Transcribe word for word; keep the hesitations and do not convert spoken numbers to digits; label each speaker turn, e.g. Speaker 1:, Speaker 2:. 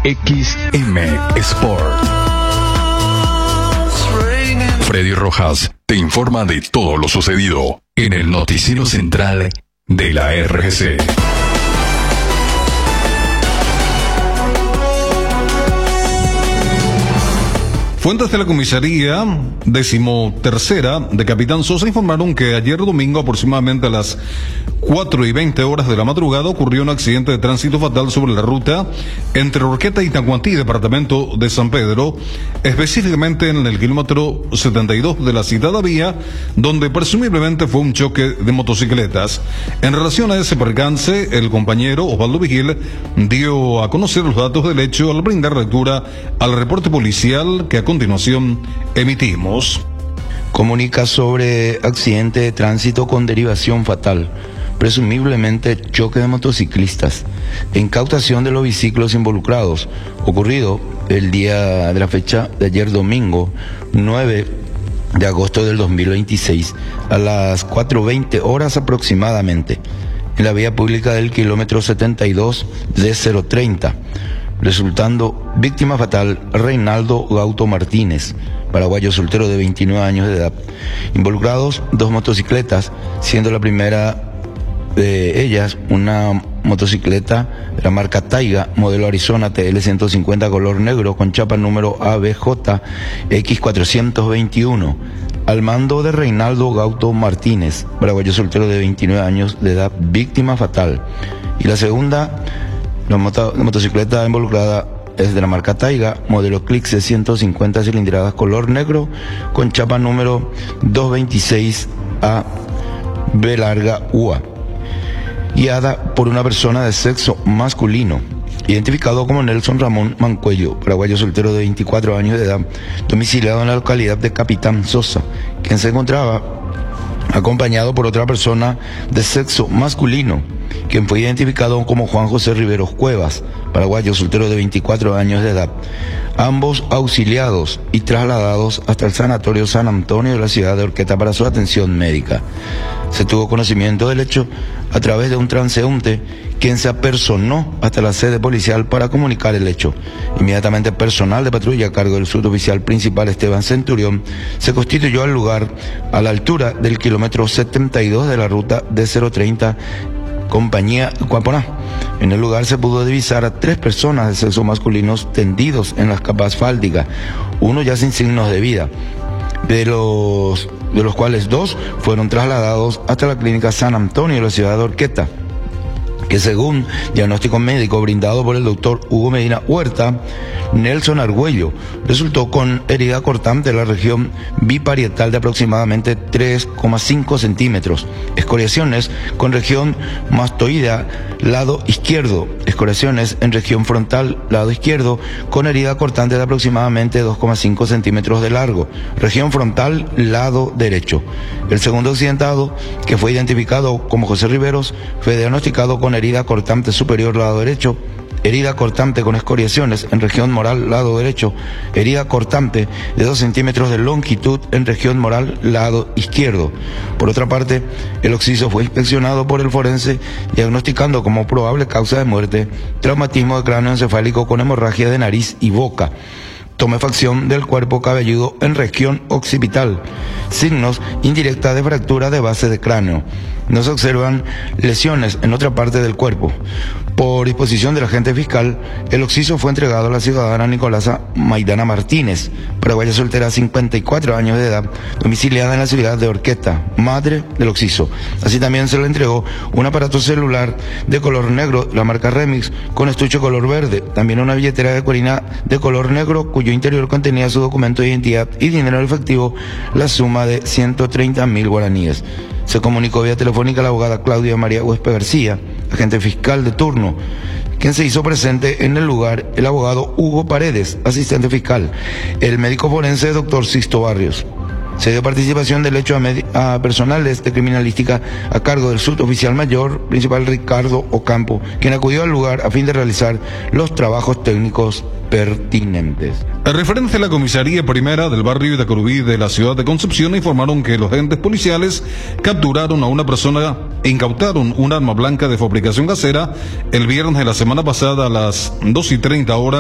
Speaker 1: X M Sport. Freddy Rojas te informa de todo lo sucedido en el noticiero central de la R G C.
Speaker 2: Fuentes de la comisaría decimotercera de Capitán Sosa informaron que ayer domingo, aproximadamente a las cuatro y veinte horas de la madrugada, ocurrió un accidente de tránsito fatal sobre la ruta entre Orqueta y Tacuantí, departamento de San Pedro, específicamente en el kilómetro setenta y dos de la citada vía, donde presumiblemente fue un choque de motocicletas. En relación a ese percance, el compañero Osvaldo Vigil dio a conocer los datos del hecho al brindar lectura al reporte policial que a continuación emitimos.
Speaker 3: Comunica sobre accidente de tránsito con derivación fatal, presumiblemente choque de motociclistas, incautación de los biciclos involucrados, ocurrido el día de la fecha de ayer domingo, nueve de agosto del dos mil veintiséis, a las cuatro veinte horas aproximadamente, en la vía pública del kilómetro setenta y dos de cero treinta, resultando víctima fatal Reinaldo Gauto Martínez, paraguayo soltero de veintinueve años de edad. Involucrados dos motocicletas, siendo la primera de ellas una motocicleta de la marca Taiga, modelo Arizona T L ciento cincuenta color negro con chapa número A B J X cuatrocientos veintiuno, al mando de Reinaldo Gauto Martínez, paraguayo soltero de veintinueve años de edad, víctima fatal. Y la segunda, la, moto, la motocicleta involucrada es de la marca Taiga, modelo Click de ciento cincuenta cilindradas color negro con chapa número doscientos veintiséis A B larga U A, guiada por una persona de sexo masculino, identificado como Nelson Ramón Mancuello, paraguayo soltero de veinticuatro años de edad, domiciliado en la localidad de Capitán Sosa, quien se encontraba acompañado por otra persona de sexo masculino, quien fue identificado como Juan José Riveros Cuevas, paraguayo soltero de veinticuatro años de edad, ambos auxiliados y trasladados hasta el Sanatorio San Antonio de la ciudad de Orqueta para su atención médica. Se tuvo conocimiento del hecho a través de un transeúnte, quien se apersonó hasta la sede policial para comunicar el hecho. Inmediatamente personal de patrulla a cargo del suboficial principal Esteban Centurión se constituyó al lugar a la altura del kilómetro setenta y dos de la ruta D cero treinta, compañía Cuaponá. En el lugar se pudo divisar a tres personas de sexo masculino tendidos en las capas asfálticas, uno ya sin signos de vida, de los, de los cuales dos fueron trasladados hasta la clínica San Antonio de la ciudad de Orqueta, que según diagnóstico médico brindado por el doctor Hugo Medina Huerta, Nelson Argüello resultó con herida cortante en la región biparietal de aproximadamente tres coma cinco centímetros, escoriaciones con región mastoidea lado izquierdo, escoriaciones en región frontal lado izquierdo con herida cortante de aproximadamente dos coma cinco centímetros de largo, región frontal lado derecho. El segundo accidentado, que fue identificado como José Riveros, fue diagnosticado con herida cortante superior lado derecho, herida cortante con escoriaciones en región moral lado derecho, herida cortante de dos centímetros de longitud en región moral lado izquierdo. Por otra parte, el occiso fue inspeccionado por el forense, diagnosticando como probable causa de muerte traumatismo de cráneo encefálico con hemorragia de nariz y boca, tumefacción del cuerpo cabelludo en región occipital, signos indirecta de fractura de base de cráneo. No se observan lesiones en otra parte del cuerpo. Por disposición del agente fiscal, el occiso fue entregado a la ciudadana Nicolasa Maidana Martínez, paraguaya soltera, cincuenta y cuatro años de edad, domiciliada en la ciudad de Orqueta, madre del occiso. Así también se le entregó un aparato celular de color negro, la marca Remix, con estuche color verde, también una billetera de corina de color negro, cuyo interior contenía su documento de identidad y dinero en efectivo, la suma de ciento treinta mil guaraníes. Se comunicó vía telefónica a la abogada Claudia María Huespe García, agente fiscal de turno, quien se hizo presente en el lugar el abogado Hugo Paredes, asistente fiscal, el médico forense doctor Sisto Barrios. Se dio participación del hecho a, a personales de criminalística a cargo del suboficial mayor principal Ricardo Ocampo, quien acudió al lugar a fin de realizar los trabajos técnicos pertinentes.
Speaker 2: En referencia a la comisaría primera del barrio Itacurubí de la ciudad de Concepción, informaron que los agentes policiales capturaron a una persona e incautaron un arma blanca de fabricación casera el viernes de la semana pasada a las dos y treinta horas